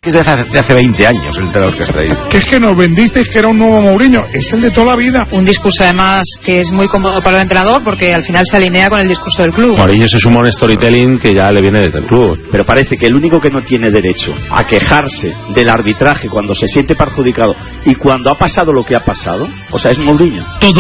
Es de hace 20 años el entrenador que está ahí. Que es que nos vendisteis que era un nuevo Mourinho, es el de toda la vida. Un discurso además que es muy cómodo para el entrenador porque al final se alinea con el discurso del club. Mourinho se suma un storytelling que ya le viene desde el club. Pero parece que el único que no tiene derecho a quejarse del arbitraje cuando se siente perjudicado y cuando ha pasado lo que ha pasado, o sea, es Mourinho.